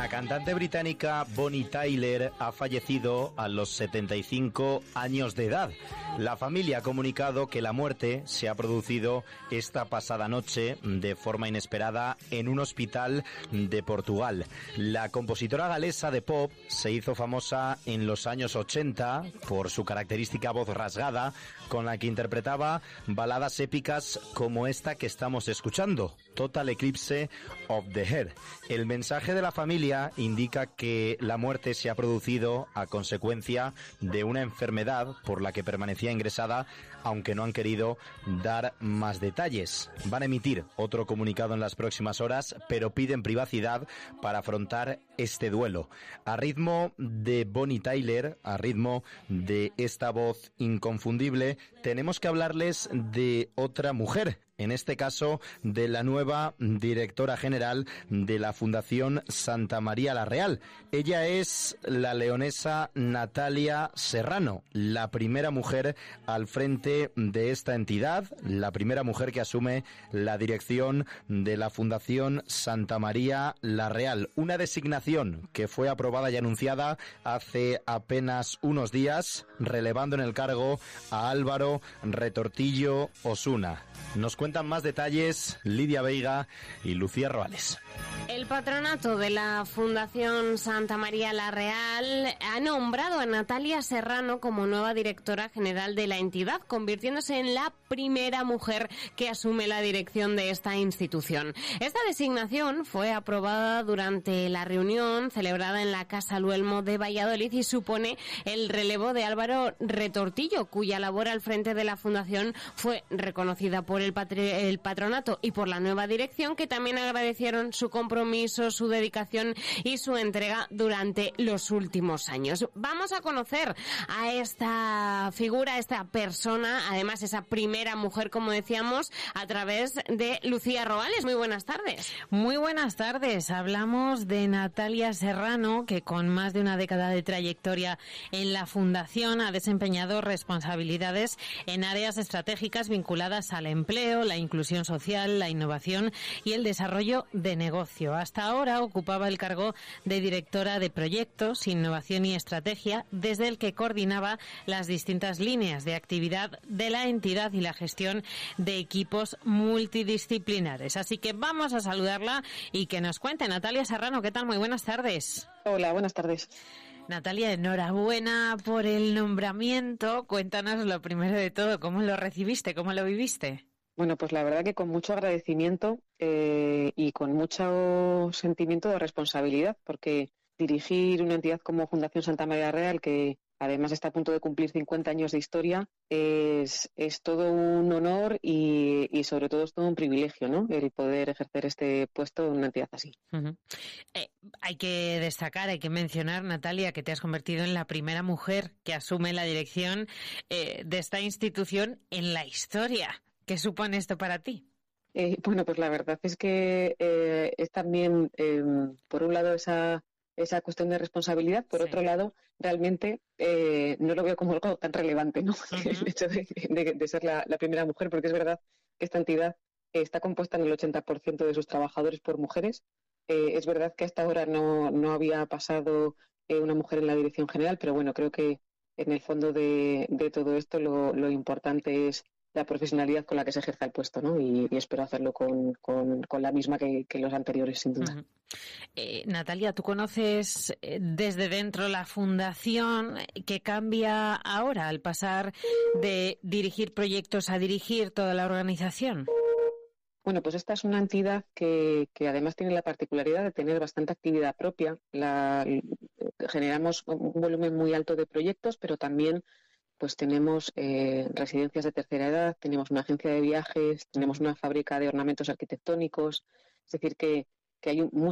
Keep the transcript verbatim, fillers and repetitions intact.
La cantante británica Bonnie Tyler ha fallecido a los setenta y cinco años de edad. La familia ha comunicado que la muerte se ha producido esta pasada noche de forma inesperada en un hospital de Portugal. La compositora galesa de pop se hizo famosa en los años ochenta por su característica voz rasgada con la que interpretaba baladas épicas como esta que estamos escuchando, Total Eclipse of the Heart. El mensaje de la familia indica que la muerte se ha producido a consecuencia de una enfermedad por la que permanecía ingresada, aunque no han querido dar más detalles. Van a emitir otro comunicado en las próximas horas, pero piden privacidad para afrontar este duelo. A ritmo de Bonnie Tyler, a ritmo de esta voz inconfundible, tenemos que hablarles de otra mujer, en este caso de la nueva directora general de la Fundación Santa María la Real. Ella es la leonesa Natalia Serrano, la primera mujer al frente de esta entidad, la primera mujer que asume la dirección de la Fundación Santa María la Real. Una designación que fue aprobada y anunciada hace apenas unos días, relevando en el cargo a Álvaro Retortillo Osuna. Nos cuentan más detalles Lidia Veiga y Lucía Roales. El patronato de la Fundación Santa María la Real ha nombrado a Natalia Serrano como nueva directora general de la entidad, convirtiéndose en la primera mujer que asume la dirección de esta institución. Esta designación fue aprobada durante la reunión celebrada en la Casa Luelmo de Valladolid y supone el relevo de Álvaro Retortillo, cuya labor al frente de la Fundación fue reconocida por el, patri- el patronato y por la nueva dirección, que también agradecieron su compromiso, su dedicación y su entrega durante los últimos años. Vamos a conocer a esta figura, a esta persona, además esa primera mujer, como decíamos, a través de Lucía Roales. Muy buenas tardes. Muy buenas tardes. Hablamos de Natalia Serrano, que con más de una década de trayectoria en la Fundación ha desempeñado responsabilidades en áreas estratégicas vinculadas al empleo, la inclusión social, la innovación y el desarrollo de negocio. Hasta ahora ocupaba el cargo de directora de proyectos, innovación y estrategia, desde el que coordinaba las distintas líneas de actividad de la entidad y la gestión de equipos multidisciplinares. Así que vamos a saludarla y que nos cuente. Natalia Serrano, ¿qué tal? Muy buenas tardes. Hola, buenas tardes. Natalia, enhorabuena por el nombramiento. Cuéntanos lo primero de todo, ¿cómo lo recibiste? ¿Cómo lo viviste? Bueno, pues la verdad que con mucho agradecimiento eh, y con mucho sentimiento de responsabilidad, porque dirigir una entidad como Fundación Santa María Real, que además está a punto de cumplir cincuenta años de historia, es, es todo un honor y, y sobre todo es todo un privilegio, ¿no? El poder ejercer este puesto en una entidad así. Uh-huh. Eh, hay que destacar, hay que mencionar, Natalia, que te has convertido en la primera mujer que asume la dirección eh, de esta institución en la historia. ¿Qué supone esto para ti? Eh, bueno, pues la verdad es que eh, es también, eh, por un lado, esa esa cuestión de responsabilidad, por sí. Otro lado, realmente eh, no lo veo como algo tan relevante, ¿no? Uh-huh. El hecho de, de, de ser la, la primera mujer, porque es verdad que esta entidad está compuesta en el ochenta por ciento de sus trabajadores por mujeres. Eh, es verdad que hasta ahora no, no había pasado eh, una mujer en la dirección general, pero bueno, creo que en el fondo de, de todo esto lo, lo importante es la profesionalidad con la que se ejerza el puesto, ¿no? Y, y espero hacerlo con, con, con la misma que, que los anteriores, sin duda. Uh-huh. Eh, Natalia, tú conoces desde dentro la Fundación. ¿Qué cambia ahora al pasar de dirigir proyectos a dirigir toda la organización? Bueno, pues esta es una entidad que, que además tiene la particularidad de tener bastante actividad propia. La, generamos un volumen muy alto de proyectos, pero también pues tenemos eh, residencias de tercera edad, tenemos una agencia de viajes, tenemos una fábrica de ornamentos arquitectónicos, es decir, que, que hay un,